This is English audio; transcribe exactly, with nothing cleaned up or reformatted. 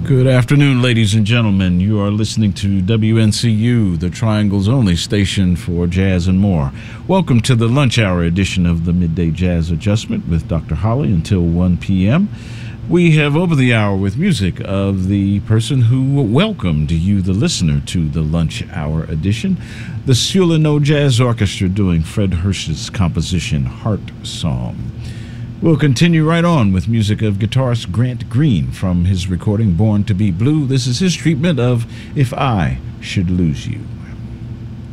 Good afternoon, ladies and gentlemen. You are listening to W N C U, the Triangle's only station for jazz and more. Welcome to the lunch hour edition of the Midday Jazz Adjustment with Doctor Holly until one p.m. We have over the hour with music of the person who welcomed you, the listener, to the lunch hour edition, the Sulino Jazz Orchestra doing Fred Hirsch's composition, Heart Song. We'll continue right on with music of guitarist Grant Green from his recording Born to Be Blue. This is his treatment of If I Should Lose You.